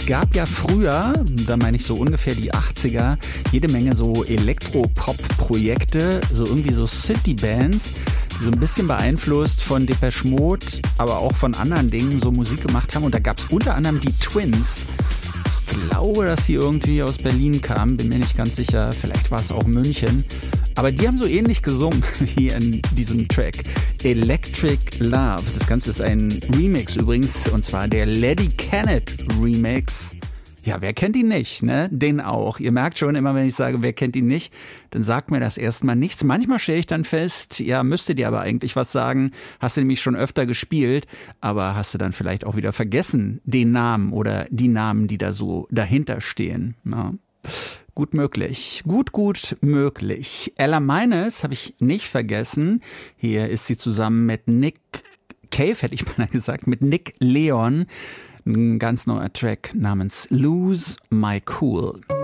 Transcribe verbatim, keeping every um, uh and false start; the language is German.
Es gab ja früher, da meine ich so ungefähr die achtziger, jede Menge so Elektro-Pop-Projekte, so irgendwie so City-Bands, die so ein bisschen beeinflusst von Depeche Mode, aber auch von anderen Dingen so Musik gemacht haben. Und da gab es unter anderem die Twins. Ich glaube, dass sie irgendwie aus Berlin kamen, bin mir nicht ganz sicher, vielleicht war es auch München. Aber die haben so ähnlich gesungen wie in diesem Track. Electric Love. Das Ganze ist ein Remix übrigens, und zwar der Laddie Kennett Remix. Ja, wer kennt ihn nicht, ne? Den auch. Ihr merkt schon immer, wenn ich sage, wer kennt ihn nicht, dann sagt mir das erstmal nichts. Manchmal stelle ich dann fest, ja, müsste dir aber eigentlich was sagen. Hast du nämlich schon öfter gespielt, aber hast du dann vielleicht auch wieder vergessen, den Namen oder die Namen, die da so dahinter stehen. Ja. Gut möglich. Gut, gut möglich. Ella Minus habe ich nicht vergessen. Hier ist sie zusammen mit Nick Cave, hätte ich mal gesagt, mit Nick Leon. Ein ganz neuer Track namens Lose My Cool.